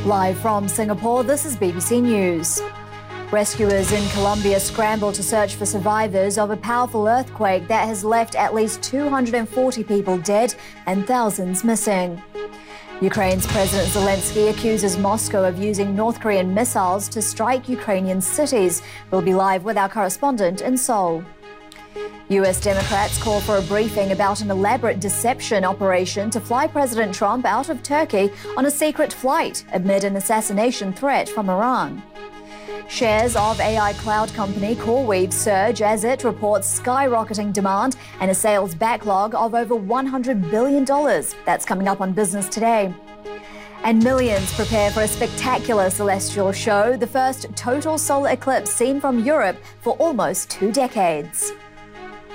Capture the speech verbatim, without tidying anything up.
Live from Singapore, this is B B C News. Rescuers in Colombia scramble to search for survivors of a powerful earthquake that has left at least two hundred forty people dead and thousands missing. Ukraine's President Zelensky accuses Moscow of using North Korean missiles to strike Ukrainian cities. We'll be live with our correspondent in Seoul. U S Democrats call for a briefing about an elaborate deception operation to fly President Trump out of Turkey on a secret flight amid an assassination threat from Iran. Shares of A I cloud company CoreWeave surge as it reports skyrocketing demand and a sales backlog of over one hundred billion dollars. That's coming up on Business Today. And millions prepare for a spectacular celestial show, the first total solar eclipse seen from Europe for almost two decades.